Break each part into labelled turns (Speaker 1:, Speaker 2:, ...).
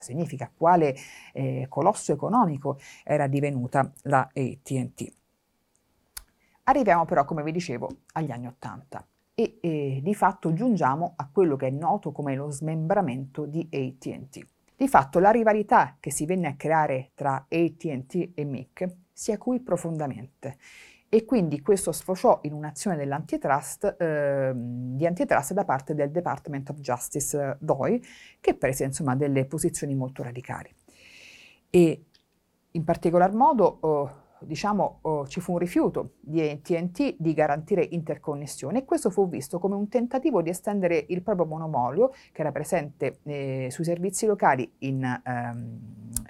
Speaker 1: significa, quale colosso economico era divenuta la AT&T. Arriviamo però, come vi dicevo, agli anni '80 e di fatto giungiamo a quello che è noto come lo smembramento di AT&T. Di fatto la rivalità che si venne a creare tra AT&T e MIC si acuì profondamente e quindi questo sfociò in un'azione dell'antitrust, di antitrust da parte del Department of Justice DOI, che prese insomma delle posizioni molto radicali. E in particolar modo ci fu un rifiuto di AT&T di garantire interconnessione e questo fu visto come un tentativo di estendere il proprio monopolio che era presente sui servizi locali in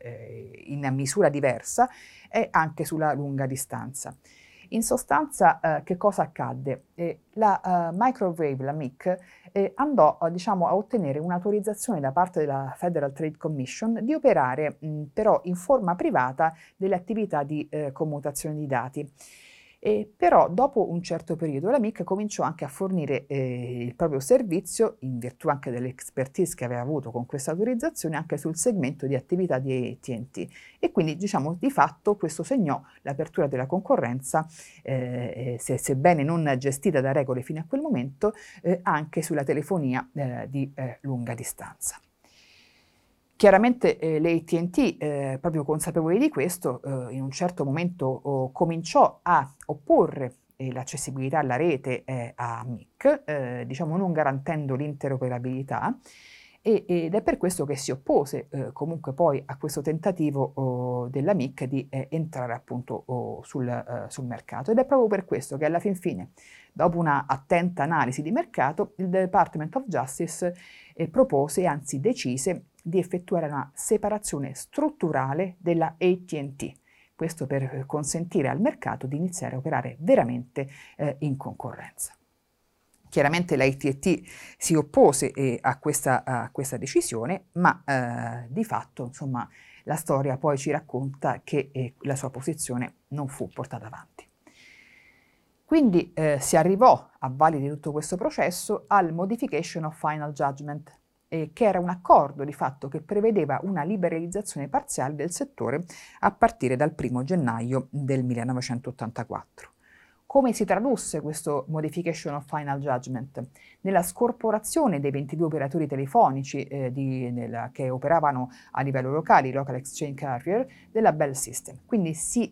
Speaker 1: misura diversa e anche sulla lunga distanza. In sostanza, che cosa accadde? La Microwave, la MIC, andò a ottenere un'autorizzazione da parte della Federal Trade Commission di operare però in forma privata delle attività di commutazione di dati. Però dopo un certo periodo la MIC cominciò anche a fornire il proprio servizio, in virtù anche dell'expertise che aveva avuto con questa autorizzazione, anche sul segmento di attività di AT&T. E quindi di fatto questo segnò l'apertura della concorrenza, sebbene non gestita da regole fino a quel momento, anche sulla telefonia di lunga distanza. Chiaramente le AT&T, proprio consapevoli di questo, in un certo momento cominciò a opporre l'accessibilità alla rete a MIC, non garantendo l'interoperabilità, ed è per questo che si oppose comunque poi a questo tentativo della MIC di entrare appunto sul mercato. Ed è proprio per questo che alla fin fine, dopo una attenta analisi di mercato, il Department of Justice propose, anzi decise, di effettuare una separazione strutturale della AT&T. Questo per consentire al mercato di iniziare a operare veramente in concorrenza. Chiaramente la AT&T si oppose a questa decisione, ma di fatto la storia poi ci racconta che la sua posizione non fu portata avanti. Quindi si arrivò, a valle di tutto questo processo, al Modification of Final Judgment, che era un accordo di fatto che prevedeva una liberalizzazione parziale del settore a partire dal 1 gennaio del 1984. Come si tradusse questo Modification of Final Judgment? Nella scorporazione dei 22 operatori telefonici che operavano a livello locale, i Local Exchange Carrier, della Bell System. Quindi si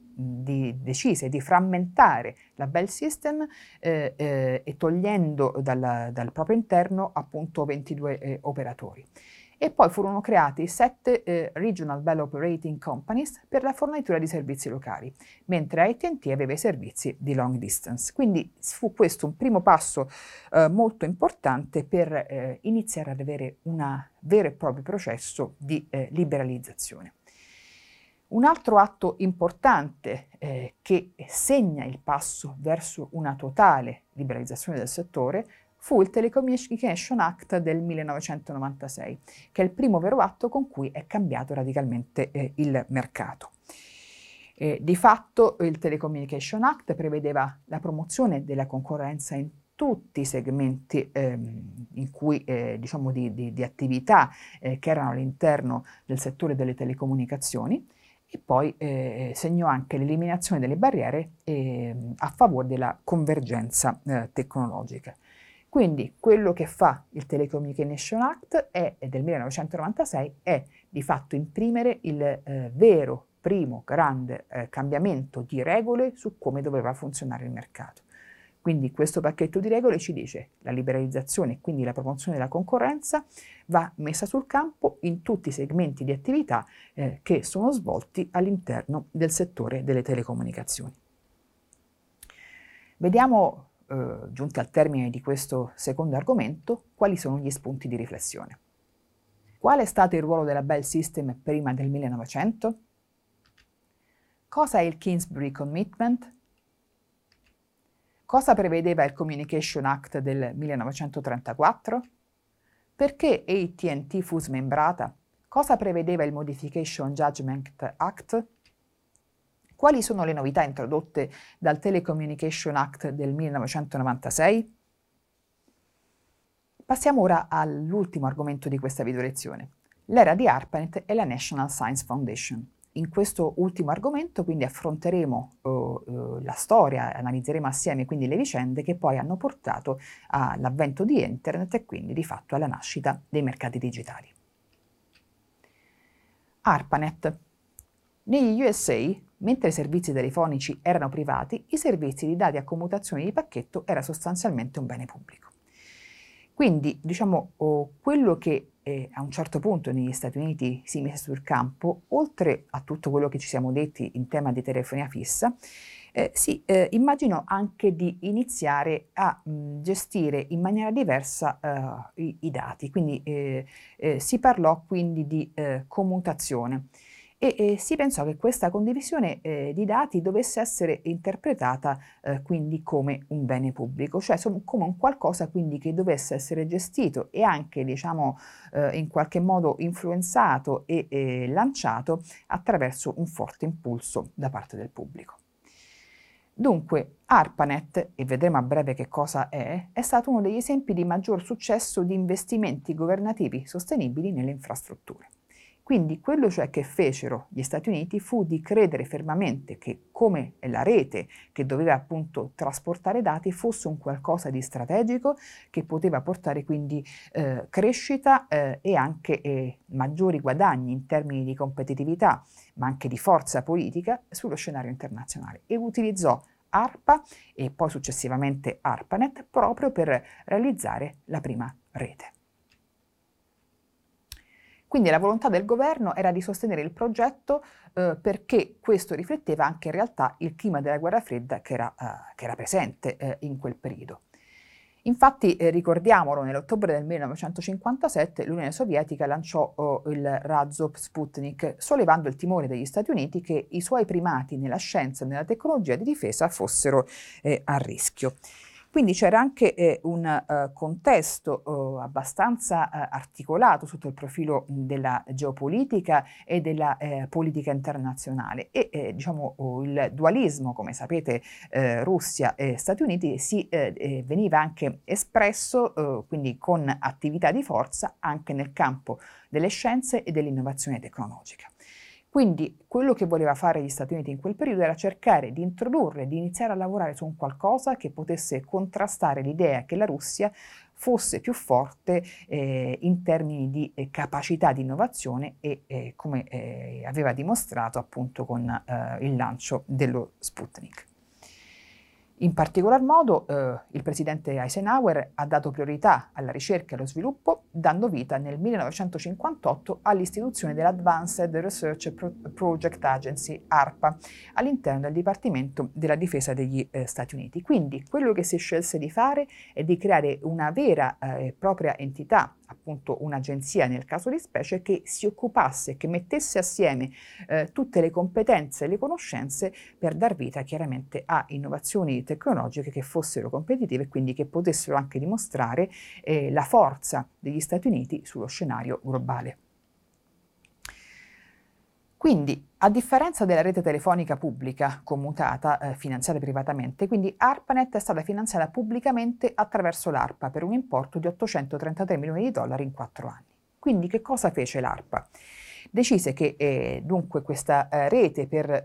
Speaker 1: decise di frammentare la Bell System e togliendo dal proprio interno appunto 22 operatori. E poi furono creati 7 Regional Bell Operating Companies per la fornitura di servizi locali, mentre AT&T aveva i servizi di long distance. Quindi fu questo un primo passo molto importante per iniziare ad avere un vero e proprio processo di liberalizzazione. Un altro atto importante che segna il passo verso una totale liberalizzazione del settore fu il Telecommunication Act del 1996, che è il primo vero atto con cui è cambiato radicalmente il mercato. Di fatto il Telecommunication Act prevedeva la promozione della concorrenza in tutti i segmenti in cui, di attività che erano all'interno del settore delle telecomunicazioni, e poi segnò anche l'eliminazione delle barriere a favore della convergenza tecnologica. Quindi quello che fa il Telecommunication Act del 1996 è di fatto imprimere il vero primo grande cambiamento di regole su come doveva funzionare il mercato. Quindi questo pacchetto di regole ci dice la liberalizzazione e quindi la promozione della concorrenza va messa sul campo in tutti i segmenti di attività che sono svolti all'interno del settore delle telecomunicazioni. Vediamo, giunti al termine di questo secondo argomento, quali sono gli spunti di riflessione. Qual è stato il ruolo della Bell System prima del 1900? Cosa è il Kingsbury Commitment? Cosa prevedeva il Communication Act del 1934? Perché AT&T fu smembrata? Cosa prevedeva il Modification Judgment Act? Quali sono le novità introdotte dal Telecommunication Act del 1996? Passiamo ora all'ultimo argomento di questa video lezione, l'era di ARPANET e la National Science Foundation. In questo ultimo argomento quindi affronteremo la storia, analizzeremo assieme quindi le vicende che poi hanno portato all'avvento di Internet e quindi di fatto alla nascita dei mercati digitali. ARPANET. Negli USA, mentre i servizi telefonici erano privati, i servizi di dati a commutazione di pacchetto era sostanzialmente un bene pubblico. Quindi, diciamo, quello che a un certo punto negli Stati Uniti si mise sul campo, oltre a tutto quello che ci siamo detti in tema di telefonia fissa, si immaginò anche di iniziare a gestire in maniera diversa i dati, quindi si parlò quindi di commutazione e si pensò che questa condivisione di dati dovesse essere interpretata quindi come un bene pubblico, cioè come un qualcosa quindi che dovesse essere gestito e anche diciamo in qualche modo influenzato e lanciato attraverso un forte impulso da parte del pubblico. Dunque, ARPANET, e vedremo a breve che cosa è stato uno degli esempi di maggior successo di investimenti governativi sostenibili nelle infrastrutture. Quindi quello cioè che fecero gli Stati Uniti fu di credere fermamente che come la rete che doveva appunto trasportare dati fosse un qualcosa di strategico che poteva portare quindi crescita e anche maggiori guadagni in termini di competitività, ma anche di forza politica sullo scenario internazionale e utilizzò ARPA e poi successivamente ARPANET proprio per realizzare la prima rete. Quindi la volontà del governo era di sostenere il progetto perché questo rifletteva anche in realtà il clima della guerra fredda che era presente in quel periodo. Infatti, ricordiamolo, nell'ottobre del 1957 l'Unione Sovietica lanciò il razzo Sputnik, sollevando il timore degli Stati Uniti che i suoi primati nella scienza e nella tecnologia di difesa fossero a rischio. Quindi c'era anche un contesto abbastanza articolato sotto il profilo della geopolitica e della politica internazionale e diciamo il dualismo, come sapete, Russia e Stati Uniti veniva anche espresso quindi con attività di forza anche nel campo delle scienze e dell'innovazione tecnologica. Quindi quello che voleva fare gli Stati Uniti in quel periodo era cercare di introdurre, di iniziare a lavorare su un qualcosa che potesse contrastare l'idea che la Russia fosse più forte in termini di capacità di innovazione e come aveva dimostrato appunto con il lancio dello Sputnik. In particolar modo il presidente Eisenhower ha dato priorità alla ricerca e allo sviluppo, dando vita nel 1958 all'istituzione dell'Advanced Research Project Agency, ARPA, all'interno del Dipartimento della Difesa degli Stati Uniti. Quindi quello che si scelse di fare è di creare una vera e propria entità, appunto un'agenzia nel caso di specie, che si occupasse, che mettesse assieme tutte le competenze e le conoscenze per dar vita chiaramente a innovazioni tecnologiche che fossero competitive e quindi che potessero anche dimostrare la forza degli Stati Uniti sullo scenario globale. Quindi, a differenza della rete telefonica pubblica commutata, finanziata privatamente, quindi ARPANET è stata finanziata pubblicamente attraverso l'ARPA per un importo di 833 milioni di dollari in 4 anni. Quindi che cosa fece l'ARPA? Decise che dunque questa rete per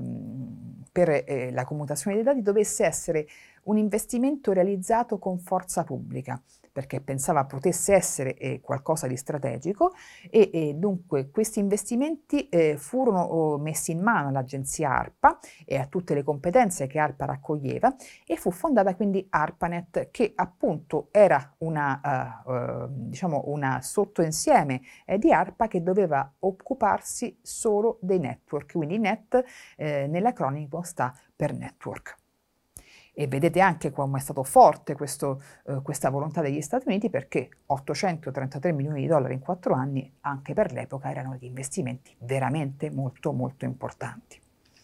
Speaker 1: la commutazione dei dati dovesse essere un investimento realizzato con forza pubblica, perché pensava potesse essere qualcosa di strategico e dunque questi investimenti furono messi in mano all'agenzia ARPA e a tutte le competenze che ARPA raccoglieva e fu fondata quindi ARPANET, che appunto era diciamo una sottoinsieme di ARPA che doveva occuparsi solo dei network, quindi NET nell'acronimo sta per network. E vedete anche come è stato forte questa volontà degli Stati Uniti, perché 833 milioni di dollari in 4 anni anche per l'epoca erano degli investimenti veramente molto molto importanti.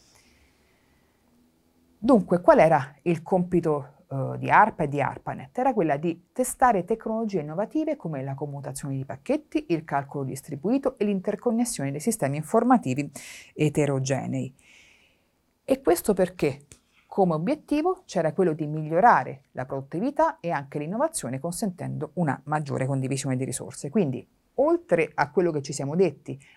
Speaker 1: Dunque qual era il compito di ARPA e di ARPANET? Era quella di testare tecnologie innovative come la commutazione di pacchetti, il calcolo distribuito e l'interconnessione dei sistemi informativi eterogenei. E questo perché? Come obiettivo c'era quello di migliorare la produttività e anche l'innovazione, consentendo una maggiore condivisione di risorse. Quindi oltre a quello che ci siamo detti,